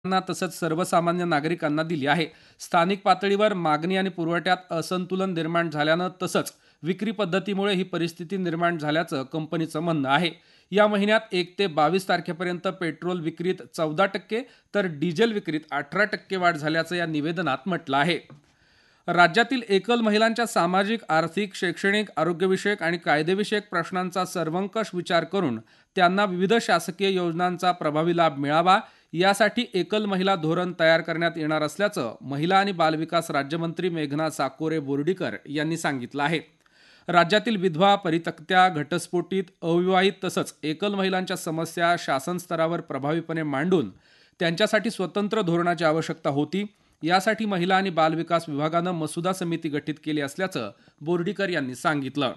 तसंच सर्वसामान्य नागरिकांना दिली आहे. स्थानिक पातळीवर मागणी आणि पुरवठ्यात असंतुलन निर्माण झाल्यानं तसंच विक्री पद्धतीमुळे ही परिस्थिती निर्माण झाल्याचं कंपनीचं म्हणणं आहे. या महिन्यात 1 ते 22 तारखेपर्यंत पेट्रोल विक्रीत 14% तर डिझेल विक्रीत 18% वाढ झाल्याचं या निवेदनात म्हटलं आहे. राज्यातील एकल महिलांच्या सामाजिक, आर्थिक, शैक्षणिक, आरोग्यविषयक आणि कायदेविषयक प्रश्नांचा सर्वंकष विचार करून त्यांना विविध शासकीय योजनांचा प्रभावी लाभ मिळावा यासाठी एकल महिला धोरण तयार करण्यात येणार असल्याचं महिला आणि बालविकास राज्यमंत्री मेघना साकोरे बोर्डीकर यांनी सांगितलं आहे. राज्यातील विधवा, परित्यक्त्या, घटस्फोटित, अविवाहित तसंच एकल महिलांच्या समस्या शासन स्तरावर प्रभावीपणे मांडून त्यांच्यासाठी स्वतंत्र धोरणाची आवश्यकता होती. यासाठी महिला आणि बालविकास विभागानं मसुदा समिती गठीत केली असल्याचं बोर्डीकर यांनी सांगितलं.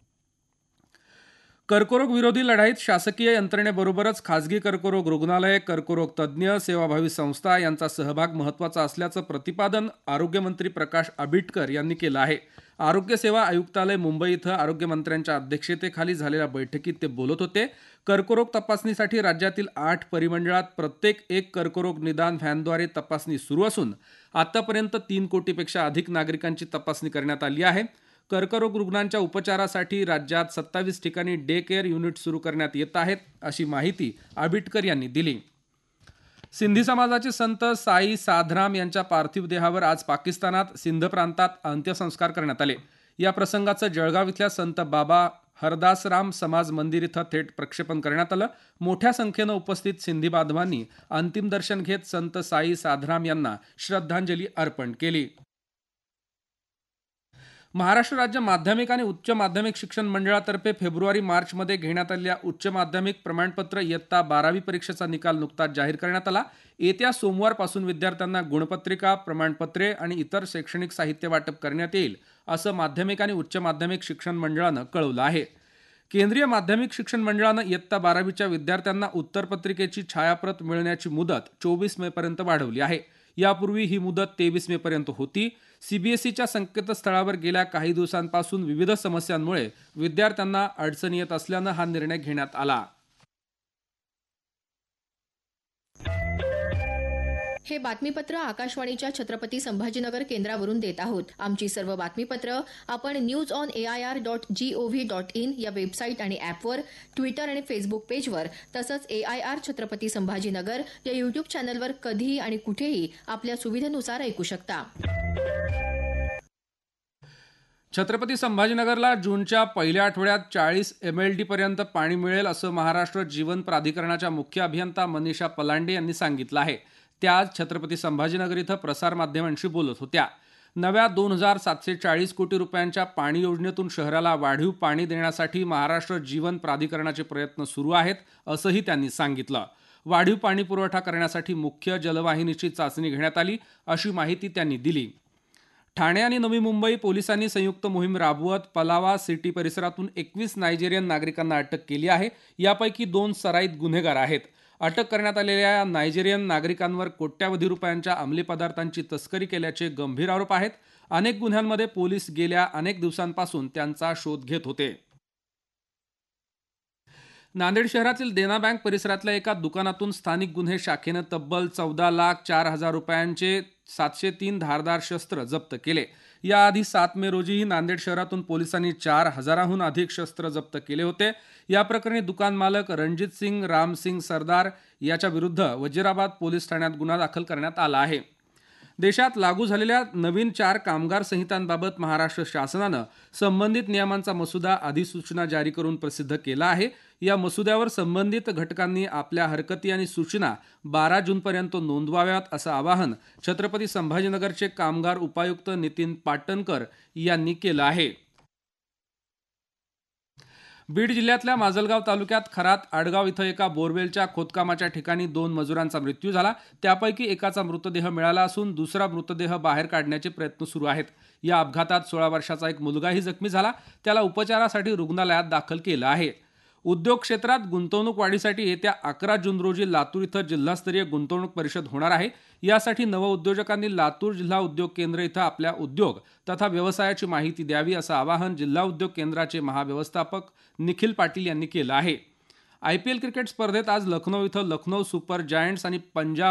कर्करोग विरोधी लढाईत शासकीय यंत्रणेबरोबरच खासगी कर्करोग रुग्णालय, कर्करोग तज्ज्ञ, सेवाभावी संस्था यांचा सहभाग महत्त्वाचा असल्याचं प्रतिपादन आरोग्यमंत्री प्रकाश आंबेडकर यांनी केलं आहे. आरोग्य सेवा आयुक्तालय मुंबई इथं आरोग्यमंत्र्यांच्या अध्यक्षतेखाली झालेल्या बैठकीत ते बोलत होते. कर्करोग तपासणीसाठी राज्यातील 8 परिमंडळात प्रत्येक एक कर्करोग निदान व्हॅनद्वारे तपासणी सुरू असून आतापर्यंत 3 कोटीपेक्षा अधिक नागरिकांची तपासणी करण्यात आली आहे. कर्करोग रुग्णांच्या उपचारासाठी राज्यात 27 ठिकाणी डे केअर युनिट सुरू करण्यात येत आहेत, अशी माहिती आंबेडकर यांनी दिली. सिंधी समाजाचे संत साई साधराम यांच्या पार्थिव देहावर आज पाकिस्तानात सिंध प्रांतात अंत्यसंस्कार करण्यात आले. या प्रसंगाचं जळगाव इथल्या संत बाबा हरदासराम समाज मंदिर इथं थेट प्रक्षेपण करण्यात आलं. मोठ्या संख्येनं उपस्थित सिंधी बांधवांनी अंतिम दर्शन घेत संत साई साधराम यांना श्रद्धांजली अर्पण केली. महाराष्ट्र राज्य माध्यमिक आणि उच्च माध्यमिक शिक्षण मंडळातर्फे फेब्रुवारी-मार्चमध्ये घेण्यात आलेल्या उच्च माध्यमिक प्रमाणपत्र इयत्ता 12वी परीक्षेचा निकाल नुकताच जाहीर करण्यात आला. येत्या सोमवारपासून विद्यार्थ्यांना गुणपत्रिका, प्रमाणपत्रे आणि इतर शैक्षणिक साहित्य वाटप करण्यात येईल, असं माध्यमिक आणि उच्च माध्यमिक शिक्षण मंडळानं कळवलं आहे. केंद्रीय माध्यमिक शिक्षण मंडळानं इयत्ता 12वीच्या विद्यार्थ्यांना उत्तरपत्रिकेची छायाप्रत मिळण्याची मुदत 24 मेपर्यंत वाढवली आहे. यापूर्वी ही मुदत 23 मेपर्यंत होती. सीबीएसईच्या संकेतस्थळावर गेल्या काही दिवसांपासून विविध समस्यांमुळे विद्यार्थ्यांना अडचणी येत असल्यानं हा निर्णय घेण्यात आला. हे बातमीपत्र आकाशवाणीच्या छत्रपती संभाजीनगर केंद्रावरून देत आहोत. आमची सर्व बातमीपत्र आपण newsonair.gov.in या वेबसाईट आणि ॲपवर, ट्विटर आणि फेसबुक पेजवर तसंच AIR छत्रपती संभाजीनगर या युट्यूब चॅनलवर कधीही आणि कुठेही आपल्या सुविधेनुसार ऐकू शकता. छत्रपती संभाजीनगरला जूनच्या पहिल्या आठवड्यात 40 MLD पर्यंत पाणी मिळेल, असं महाराष्ट्र जीवन प्राधिकरणाच्या मुख्य अभियंता मनीषा पलांडे यांनी सांगितलं आहे. त्या आज छत्रपती संभाजीनगर इथं प्रसारमाध्यमांशी बोलत होत्या. नव्या 2,740 कोटी रुपयांच्या पाणी योजनेतून शहराला वाढीव पाणी देण्यासाठी महाराष्ट्र जीवन प्राधिकरणाचे प्रयत्न सुरू आहेत, असंही त्यांनी सांगितलं. वाढीव पाणी पुरवठा करण्यासाठी मुख्य जलवाहिनीची चाचणी घेण्यात आली, अशी माहिती त्यांनी दिली. ठाणे आणि नवी मुंबई पोलिसांनी संयुक्त मोहीम राबवत पलावा सिटी परिसरातून 21 नायजेरियन नागरिकांना अटक केली आहे. यापैकी 2 सराईत गुन्हेगार आहेत. अटक करण्यात आलेल्या या नायजेरियन नागरिकांवर कोट्यावधी रुपयांच्या अंमली पदार्थांची तस्करी केल्याचे गंभीर आरोप आहेत. अनेक गुन्ह्यांमध्ये पोलीस गेल्या अनेक दिवसांपासून त्यांचा शोध घेत होते. नांदेड शहरातील देना बँक परिसरातल्या एका दुकानातून स्थानिक गुन्हे शाखेनं तब्बल 14,04,000 रुपयांचे 703 धारदार शस्त्र जप्त केले. याआधी 7 मे रोजीही नांदेड शहरातून पोलिसांनी 4,000हून अधिक शस्त्र जप्त केले होते. या प्रकरणी दुकान मालक रणजित सिंग रामसिंग सरदार याच्या विरुद्ध वजीराबाद पोलीस ठाण्यात गुन्हा दाखल करण्यात आला आहे. देशात लागू झालेल्या नवीन 4 कामगार संहितांबाबत महाराष्ट्र शासनानं संबंधित नियमांचा मसुदा अधिसूचना जारी करून प्रसिद्ध केला आहे. या मसुद्यावर संबंधित घटकांनी आपल्या हरकती आणि सूचना 12 जूनपर्यंत नोंदवाव्यात, असं आवाहन छत्रपती संभाजीनगरचे कामगार उपायुक्त नितीन पाटणकर यांनी केलं आहे. बीड जिल्ह्यातल्या माजलगाव तालुक्यात खरात आडगाव इथं एका बोरवेलच्या खोदकामाच्या ठिकाणी 2 मजुरांचा मृत्यू झाला. त्यापैकी एकाचा मृतदेह मिळाला असून दुसरा मृतदेह बाहेर काढण्याचे प्रयत्न सुरू आहेत. या अपघातात 16 वर्षाचा एक मुलगाही जखमी झाला. त्याला उपचारासाठी रुग्णालयात दाखल केलं आहे. उद्योग क्षेत्रात गुंतवणूक वाढीसाठी येत्या 11 जून रोजी लातूर इथं जिल्हास्तरीय गुंतवणूक परिषद होणार आहे. यासाठी नवउद्योजकांनी लातूर जिल्हा उद्योग केंद्र इथं आपल्या उद्योग तथा व्यवसायाची माहिती द्यावी, असं आवाहन जिल्हा उद्योग केंद्राचे महाव्यवस्थापक निखिल पाटील यांनी केलं आहे. IPL क्रिकेट स्पर्धेत आज लखनौ इथं लखनौ सुपर जायंट्स आणि पंजाब